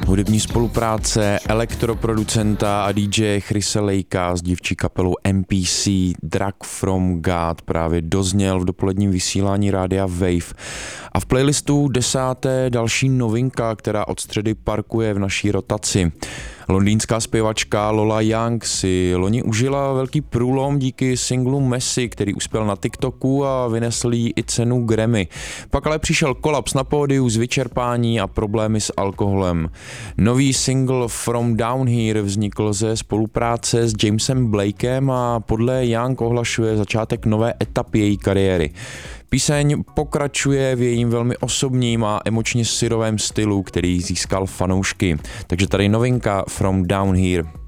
Hudební spolupráce elektroproducenta a DJ Chrise Lakea s dívčí kapelou MPC Drug from God právě dozněl v dopoledním vysílání rádia Wave. A v playlistu 10. další novinka, která od středy parkuje v naší rotaci. Londýnská zpěvačka Lola Young si loni užila velký průlom díky singlu Messi, který uspěl na TikToku a vynesl jí i cenu Grammy. Pak ale přišel kolaps na pódiu z vyčerpání a problémy s alkoholem. Nový single From Down Here vznikl ze spolupráce s Jamesem Blakem a podle Young ohlašuje začátek nové etapy její kariéry. Píseň pokračuje v jejím velmi osobním a emočně syrovém stylu, který získal fanoušky. Takže tady novinka From Down Here.